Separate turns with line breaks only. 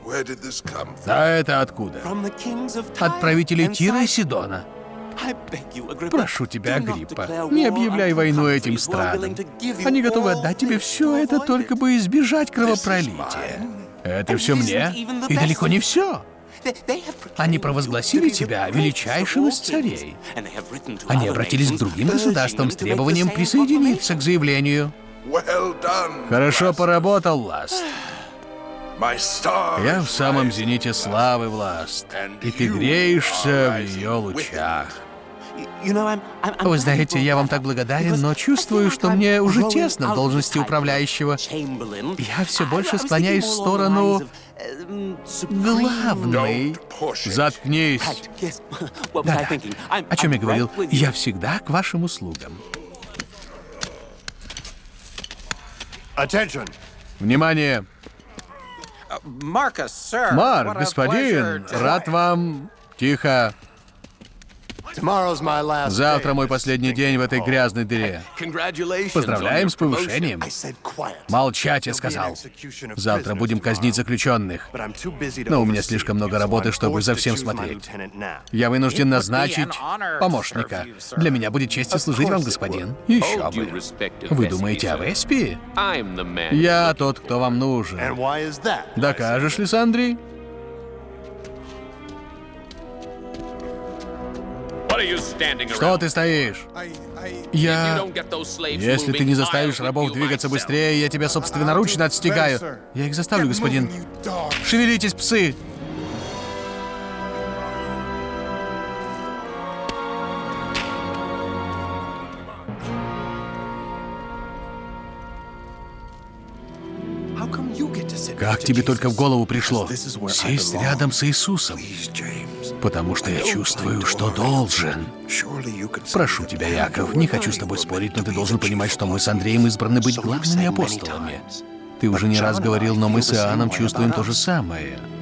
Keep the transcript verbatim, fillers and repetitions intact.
А это откуда? От правителей Тира и Сидона. Прошу тебя, Агриппа, не объявляй войну этим странам. Они готовы отдать тебе все это, только бы избежать кровопролития. Это все мне? И далеко не все. Они провозгласили тебя величайшим из царей. Они обратились к другим государствам с требованием присоединиться к заявлению. Хорошо поработал, Ласт. Я в самом зените славы, Власт, и ты греешься в ее лучах. Вы знаете, я вам так благодарен, но чувствую, что мне уже тесно в должности управляющего. Я все больше склоняюсь в сторону главной. Заткнись. Да-да. О чем я говорил? Я всегда к вашим услугам. Внимание! Марк, господин, рад вам... Тихо. Завтра мой последний день в этой грязной дыре. Поздравляем с повышением. Молчать, я сказал. Завтра будем казнить заключенных. Но у меня слишком много работы, чтобы за всем смотреть. Я вынужден назначить помощника. Для меня будет честью служить вам, господин. Еще бы. Вы думаете о Веспии? Я тот, кто вам нужен. Докажешь, Лиссандрий? Что ты стоишь? Я... Если ты не заставишь рабов двигаться быстрее, я тебя собственноручно отстегаю. Я их заставлю, господин. Шевелитесь, псы! Как тебе только в голову пришло сесть рядом с Иисусом? Потому что я чувствую, что должен. Прошу тебя, Яков, не хочу с тобой спорить, но ты должен понимать, что мы с Андреем избраны быть главными апостолами. Ты уже не раз говорил, но мы с Иоанном чувствуем то же самое.